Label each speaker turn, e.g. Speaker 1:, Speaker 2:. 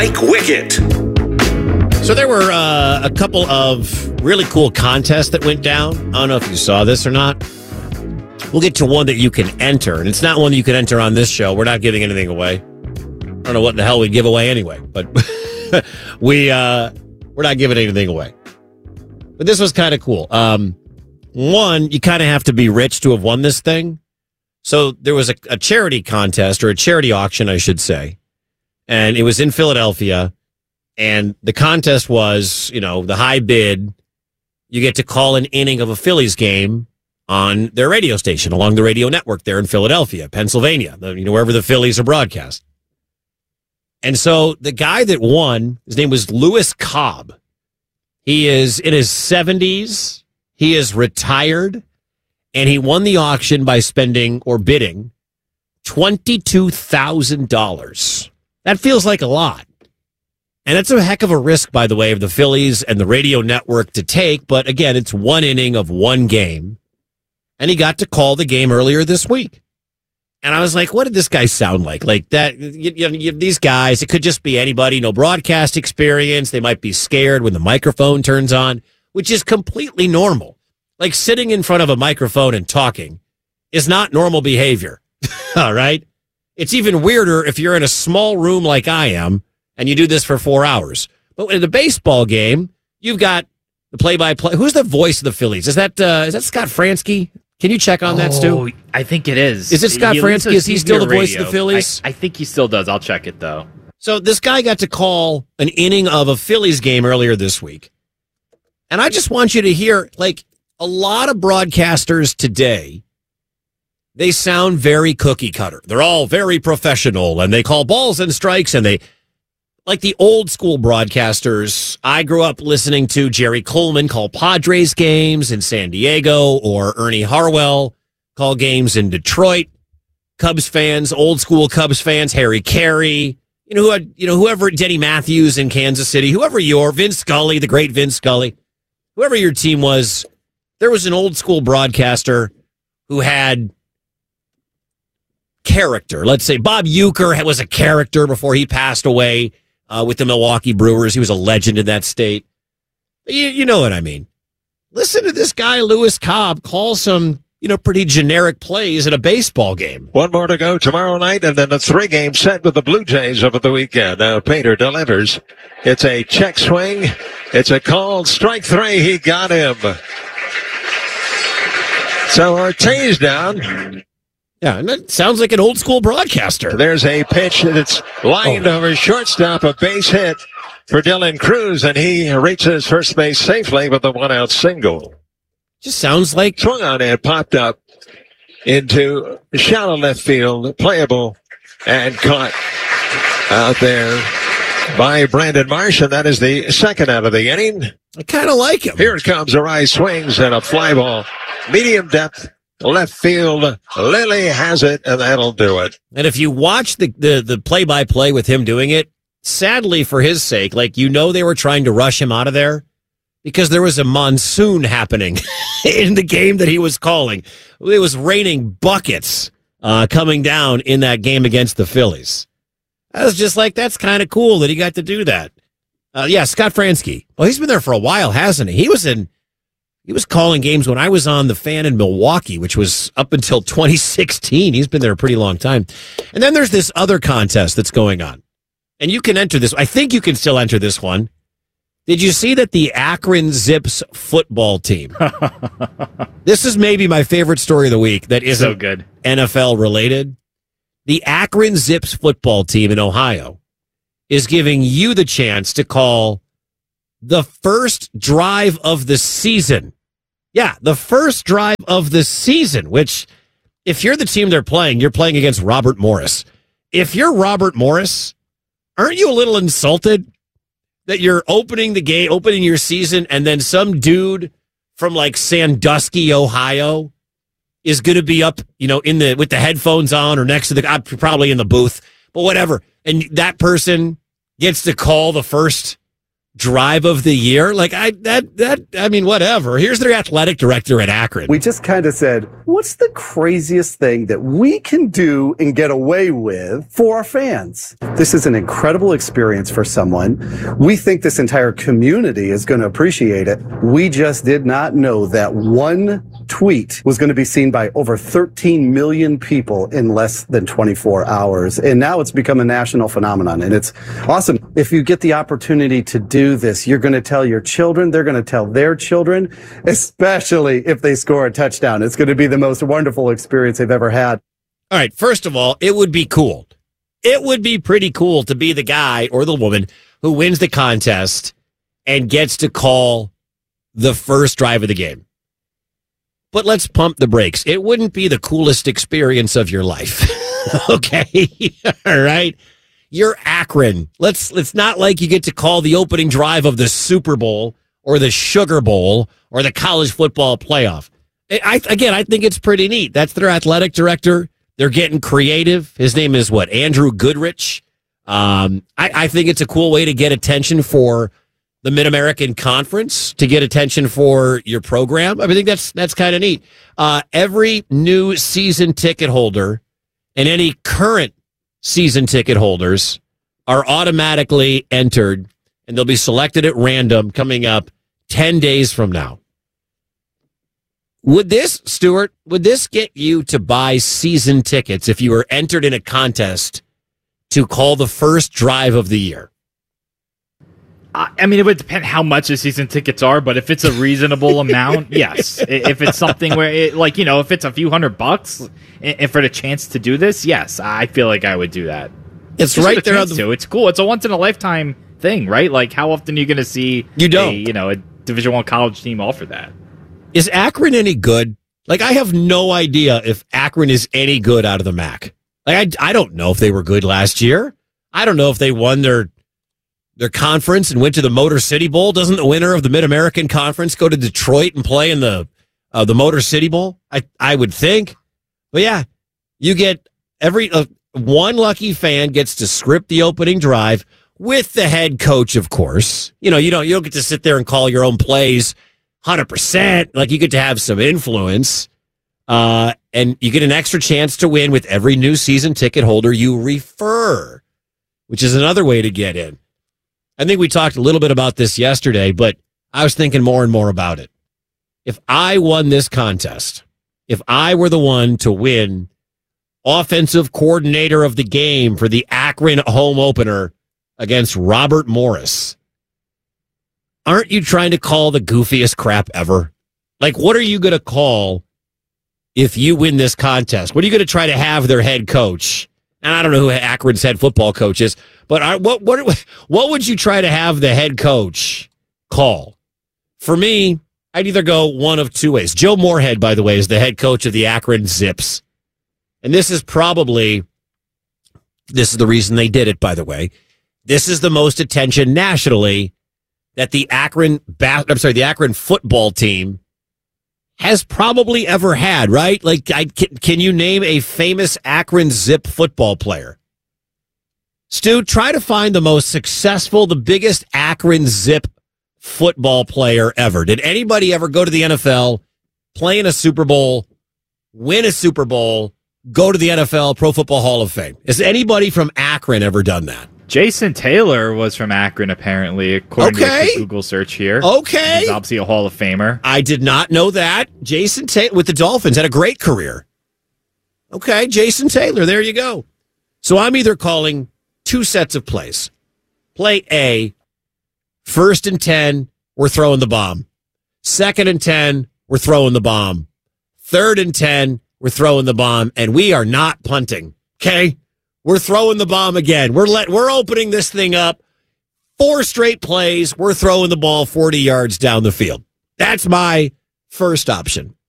Speaker 1: Mike Wickett.
Speaker 2: So there were a couple of really cool contests that went down. I don't know if you saw this or not. We'll get to one that you can enter, and it's not one that you can enter on this show. We're not giving anything away. I don't know what the hell we'd give away anyway, but we're not giving anything away. But this was kind of cool. One, you kind of have to be rich to have won this thing. So there was a charity contest, or a charity auction, I should say, and it was in Philadelphia. And the contest was, the high bid. You get to call an inning of a Phillies game on their radio station along the radio network there in Philadelphia, Pennsylvania, wherever the Phillies are broadcast. And so the guy that won, his name was Lewis Cobb. He is in his 70s. He is retired. And he won the auction by spending or bidding $22,000. That feels like a lot. And it's a heck of a risk, by the way, of the Phillies and the radio network to take. But again, it's one inning of one game. And he got to call the game earlier this week. And I was like, what did this guy sound like? Like that, these guys, it could just be anybody, no broadcast experience. They might be scared when the microphone turns on, which is completely normal. Like sitting in front of a microphone and talking is not normal behavior. All right. It's even weirder if you're in a small room like I am and you do this for 4 hours. But in the baseball game, you've got the play-by-play. Who's the voice of the Phillies? Is that Scott Franzke? Can you check on that, Stu?
Speaker 3: I think it is.
Speaker 2: Is it Scott Franzke? Is he still the voice of the Phillies?
Speaker 3: I think he still does. I'll check it, though.
Speaker 2: So this guy got to call an inning of a Phillies game earlier this week. And I just want you to hear, like, a lot of broadcasters today, they sound very cookie cutter. They're all very professional, and they call balls and strikes, and they... Like the old school broadcasters, I grew up listening to Jerry Coleman call Padres games in San Diego, or Ernie Harwell call games in Detroit. Cubs fans, old school Cubs fans, Harry Carey, whoever, Denny Matthews in Kansas City, whoever Vince Scully, the great Vince Scully, whoever your team was, there was an old school broadcaster who had character. Let's say Bob Uecker was a character before he passed away. With the Milwaukee Brewers. He was a legend in that state. You know what I mean. Listen to this guy, Lewis Cobb, call some, pretty generic plays at a baseball game.
Speaker 4: One more to go tomorrow night, and then a 3-game set with the Blue Jays over the weekend. Now Painter delivers. It's a check swing. It's a called strike 3. He got him. So Ortiz down.
Speaker 2: Yeah, and that sounds like an old school broadcaster.
Speaker 4: There's a pitch that's lined over shortstop, a base hit for Dylan Cruz, and he reaches first base safely with a 1-out single.
Speaker 2: Just sounds like...
Speaker 4: Swung on it, popped up into shallow left field, playable, and caught out there by Brandon Marsh, and that is the second out of the inning.
Speaker 2: I kind of like him.
Speaker 4: Here it comes, Arise swings, and a fly ball, medium depth, left field. Lilly has it, and that'll do it.
Speaker 2: And if you watch the play-by-play with him doing it, sadly for his sake, they were trying to rush him out of there because there was a monsoon happening in the game that he was calling. It was raining buckets coming down in that game against the Phillies. I was just like, that's kind of cool that he got to do that. Scott Franzke. Well, he's been there for a while, hasn't he? He was calling games when I was on The Fan in Milwaukee, which was up until 2016. He's been there a pretty long time. And then there's this other contest that's going on. And you can enter this. I think you can still enter this one. Did you see that the Akron Zips football team? This is maybe my favorite story of the week that isn't so good. NFL related. The Akron Zips football team in Ohio is giving you the chance to call the first drive of the season. Yeah, the first drive of the season, which if you're the team they're playing, you're playing against Robert Morris. If you're Robert Morris, aren't you a little insulted that you're opening the game, opening your season, and then some dude from Sandusky, Ohio is going to be up, with the headphones on or next to probably in the booth, but whatever. And that person gets to call the first drive of the year. Like I mean, whatever. Here's their athletic director at Akron.
Speaker 1: We just kind of said, what's the craziest thing that we can do and get away with for our fans? This is an incredible experience for someone. We think this entire community is going to appreciate it. We just did not know that one tweet was going to be seen by over 13 million people in less than 24 hours. And now it's become a national phenomenon. And it's awesome. If you get the opportunity to do this, you're going to tell your children, they're going to tell their children, especially if they score a touchdown. It's going to be the most wonderful experience they've ever had.
Speaker 2: All right. First of all, it would be cool. It would be pretty cool to be the guy or the woman who wins the contest and gets to call the first drive of the game. But let's pump the brakes. It wouldn't be the coolest experience of your life. Okay. All right. You're Akron. Let's not like you get to call the opening drive of the Super Bowl or the Sugar Bowl or the college football playoff. I think it's pretty neat. That's their athletic director. They're getting creative. His name is what? Andrew Goodrich. I think it's a cool way to get attention for the Mid-American Conference, to get attention for your program. I think that's kind of neat. Every new season ticket holder and any current season ticket holders are automatically entered, and they'll be selected at random coming up 10 days from now. Would this, Stuart, get you to buy season tickets if you were entered in a contest to call the first drive of the year?
Speaker 3: I mean, it would depend how much the season tickets are, but if it's a reasonable amount, yes. If it's something where, if it's a few $100 and for the chance to do this, yes, I feel like I would do that.
Speaker 2: It's just right there on
Speaker 3: It's cool. It's a once in a lifetime thing, right? Like, how often are you going to see a Division I college team offer that?
Speaker 2: Is Akron any good? Like, I have no idea if Akron is any good out of the MAC. Like, I don't know if they were good last year. I don't know if they won their conference and went to the Motor City Bowl. Doesn't the winner of the Mid-American Conference go to Detroit and play in the Motor City Bowl? I would think. But yeah, you get one lucky fan gets to script the opening drive with the head coach, of course. You don't get to sit there and call your own plays 100%. Like, you get to have some influence. And you get an extra chance to win with every new season ticket holder you refer, which is another way to get in. I think we talked a little bit about this yesterday, but I was thinking more and more about it. If I won this contest, if I were the one to win offensive coordinator of the game for the Akron home opener against Robert Morris, aren't you trying to call the goofiest crap ever? Like, what are you going to call if you win this contest? What are you going to try to have their head coach? And I don't know who Akron's head football coach is, but what would you try to have the head coach call? For me, I'd either go one of two ways. Joe Moorhead, by the way, is the head coach of the Akron Zips. And this is the reason they did it, by the way. This is the most attention nationally that the Akron football team has probably ever had, right? Like, can you name a famous Akron Zip football player? Stu, try to find the most successful, the biggest Akron Zip football player ever. Did anybody ever go to the NFL, play in a Super Bowl, win a Super Bowl, go to the NFL Pro Football Hall of Fame? Has anybody from Akron ever done that?
Speaker 3: Jason Taylor was from Akron, apparently, according to the Google search here.
Speaker 2: Okay.
Speaker 3: He's obviously a Hall of Famer.
Speaker 2: I did not know that. Jason Taylor with the Dolphins had a great career. Okay, Jason Taylor, there you go. So I'm either calling two sets of plays. Play A, 1st and 10, we're throwing the bomb. 2nd and 10, we're throwing the bomb. 3rd and 10, we're throwing the bomb, and we are not punting. Okay? We're throwing the bomb again. We're opening this thing up. 4 straight plays. We're throwing the ball 40 yards down the field. That's my first option.